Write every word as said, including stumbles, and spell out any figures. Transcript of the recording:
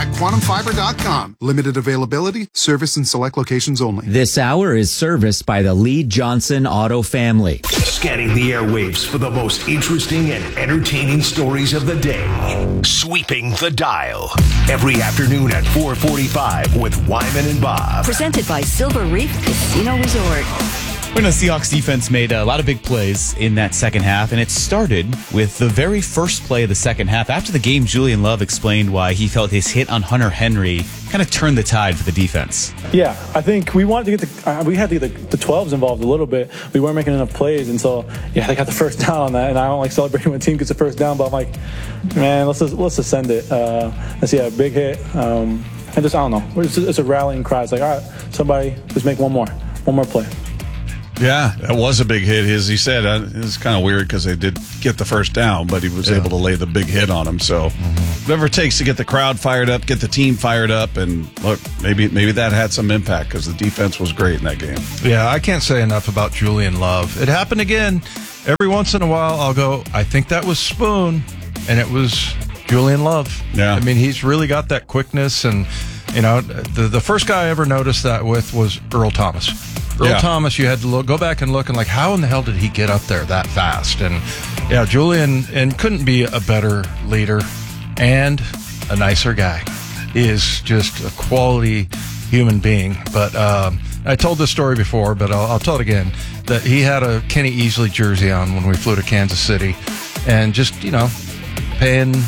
at quantum fiber dot com. Limited availability, service in select locations only. This hour is serviced by the Lee Johnson Auto family. Scanning the airwaves for the most interesting and entertaining stories of the day. Sweeping the dial. Every afternoon at four forty-five with Wyman and Bob. Presented by Silver Reef Casino Resort. When the Seahawks defense made a lot of big plays in that second half, and it started with the very first play of the second half. After the game, Julian Love explained why he felt his hit on Hunter Henry kind of turned the tide for the defense. Yeah, I think we wanted to get the, uh, we had to get the, the twelves involved a little bit. We weren't making enough plays, and so, yeah, they got the first down on that, and I don't like celebrating when a team gets the first down, but I'm like, man, let's just, let's just send it. Uh, let's see, yeah, big hit. Um, and just, I don't know, it's, it's a rallying cry. It's like, all right, somebody, just make one more, one more play. Yeah, that was a big hit. As he said, uh, it was kind of weird because they did get the first down, but he was yeah. able to lay the big hit on him. So mm-hmm. whatever it takes to get the crowd fired up, get the team fired up, and look, maybe maybe that had some impact because the defense was great in that game. Yeah, I can't say enough about Julian Love. It happened again. Every once in a while, I'll go, I think that was Spoon, and it was Julian Love. Yeah. I mean, he's really got that quickness, and, you know, the, the first guy I ever noticed that with was Earl Thomas. Earl yeah. Thomas, you had to look, go back and look and like, how in the hell did he get up there that fast? And yeah, Julian, and couldn't be a better leader and a nicer guy. He is just a quality human being. But um, I told this story before, but I'll, I'll tell it again, that he had a Kenny Easley jersey on when we flew to Kansas City, and just, you know, paying